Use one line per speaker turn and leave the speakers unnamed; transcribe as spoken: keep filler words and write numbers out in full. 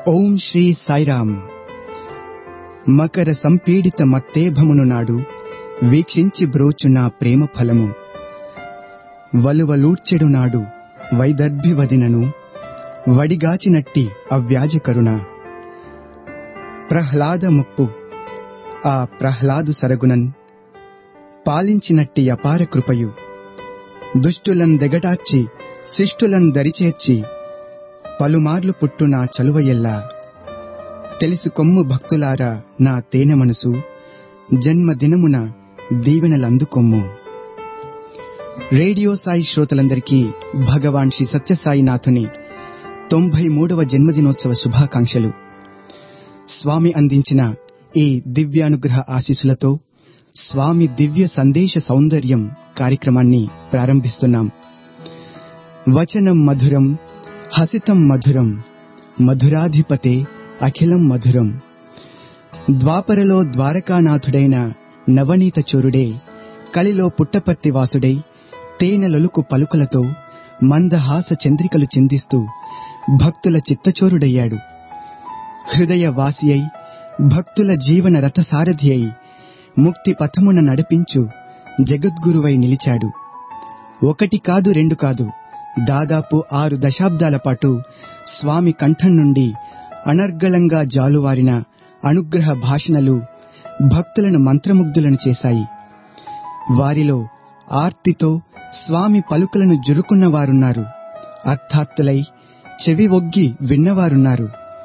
ఓం శ్రీ సాయిరామ్. మకర సంపీడిత మత్తేభమును నాడు వీక్షించి బ్రోచునా ప్రేమ ఫలము. వలువలూడ్చెడు నాడు వైదర్భివదినను వడిగాచినట్టి అవ్యాజ కరుణ. ప్రహ్లాద ముప్పు ఆ ప్రహ్లాదు సరగునన్ పాలించినట్టి అపార కృపయు. దుష్టులన్ దెగటార్చి శిష్టులన్ దరిచేర్చి పలుమార్లు పుట్టునా చలువయెల్లా. తెలిసికొమ్ము భక్తులారా నా తేనె మనసు, జన్మదినమున దీవెనలందుకొమ్ము. రేడియో సాయి శ్రోతలందరికీ భగవాన్ శ్రీ సత్యసాయినాథుని తొంభై మూడవ జన్మదినోత్సవ శుభాకాంక్షలు. స్వామి అందించిన ఈ దివ్యానుగ్రహ ఆశీస్సులతో స్వామి దివ్య సందేశ సౌందర్యం కార్యక్రమాన్ని ప్రారంభిస్తున్నాం. వచనం మధురం, హసితం మధురం, మధురాధిపతే అఖిలం మధురం. ద్వాపరలో ద్వారకానాథుడైన నవనీత చోరుడే కలిలో పుట్టపర్తి వాసుడై తేనెలొలుకు పలుకలతో మందహాస చంద్రికలు చిందిస్తూ భక్తుల చిత్తచోరుడయ్యాడు. హృదయ వాసి అయి భక్తుల జీవన రథసారథి అయి ముక్తి పథమున నడిపించు జగద్గురువై నిలిచాడు. ఒకటి కాదు రెండు కాదు, దాదాపు ఆరు దశాబ్దాల పాటు స్వామి కంఠం నుండి అనర్గళంగా జాలువారిన అనుగ్రహ భాషణలు భక్తులను మంత్రముగ్ధులను చేశాయి. వారిలో ఆర్తితో స్వామి పలుకులను జురుకున్నవారున్నారు, అర్థాత్తులై చెవి ఒగ్గి విన్నవారున్నారు.